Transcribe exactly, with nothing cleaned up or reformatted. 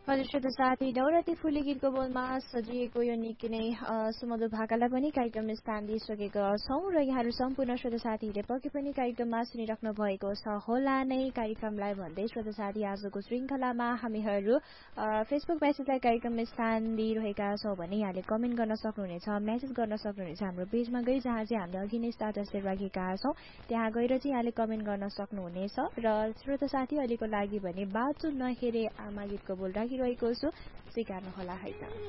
हजुर श्रोता साथी नवरात्रि फुली गीतको बोलमा सजिएको यो निकै नै सुमधुर भाकालाई पनि कार्यक्रम स्थान दिइसकेका छौँ र यहाँहरू सम्पूर्ण श्रोता साथीहरूले पक्कै पनि कार्यक्रममा सुनिराख्नु भएको छ होला नै कार्यक्रमलाई भन्दै श्रोता साथी आजको श्रृङ्खलामा हामीहरू फेसबुक मेसेजलाई कार्यक्रम स्थान दिइरहेका छौँ भने यहाँले कमेन्ट गर्न सक्नुहुनेछ मेसेज गर्न सक्नुहुनेछ हाम्रो पेजमा गई जहाँ चाहिँ हामीले अघि नै स्टाटसले राखेका छौँ त्यहाँ गएर चाहिँ यहाँले कमेन्ट गर्न सक्नुहुनेछ र श्रोता साथी अहिलेको लागि भने बाँचो नहेरे आमा गीतको बोल राखिरहेको छु स्वीकार्नुहोला है त।